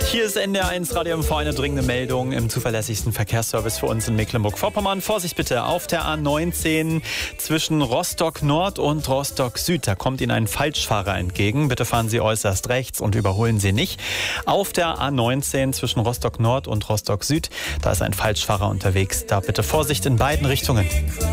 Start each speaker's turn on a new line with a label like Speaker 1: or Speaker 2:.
Speaker 1: Hier ist NDR1 Radio MV, eine dringende Meldung im zuverlässigsten Verkehrsservice für uns in Mecklenburg-Vorpommern. Vorsicht bitte auf der A19 zwischen Rostock Nord und Rostock Süd. Da kommt Ihnen ein Falschfahrer entgegen. Bitte fahren Sie äußerst rechts und überholen Sie nicht. Auf der A19 zwischen Rostock Nord und Rostock Süd, da ist ein Falschfahrer unterwegs. Da bitte Vorsicht in beiden Richtungen.